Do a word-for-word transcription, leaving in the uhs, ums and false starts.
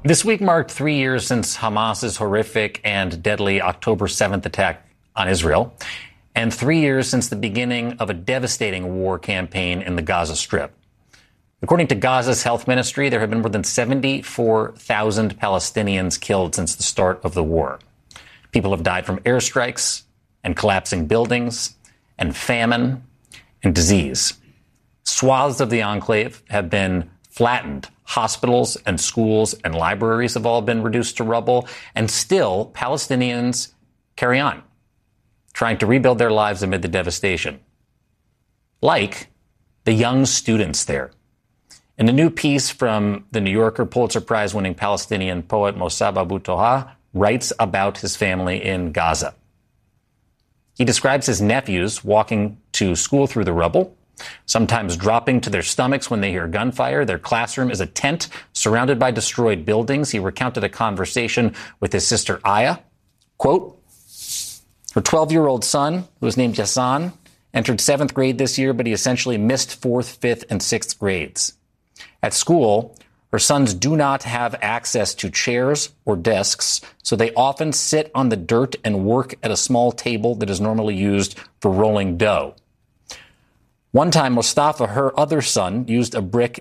This week marked three years since Hamas's horrific and deadly October seventh attack on Israel, and three years since the beginning of a devastating war campaign in the Gaza Strip. According to Gaza's health ministry, there have been more than seventy-four thousand Palestinians killed since the start of the war. People have died from airstrikes and collapsing buildings and famine and disease. Swaths of the enclave have been flattened. Hospitals and schools and libraries have all been reduced to rubble. And still, Palestinians carry on, trying to rebuild their lives amid the devastation. Like the young students there. In a new piece from The New Yorker, Pulitzer Prize-winning Palestinian poet Mossab Abu Toha writes about his family in Gaza. He describes his nephews walking to school through the rubble, sometimes dropping to their stomachs when they hear gunfire. Their classroom is a tent surrounded by destroyed buildings. He recounted a conversation with his sister Aya. Quote, her twelve-year-old son, who was named Yassan, entered seventh grade this year, but he essentially missed fourth, fifth, and sixth grades. At school, her sons do not have access to chairs or desks, so they often sit on the dirt and work at a small table that is normally used for rolling dough. One time, Mustafa, her other son, used a brick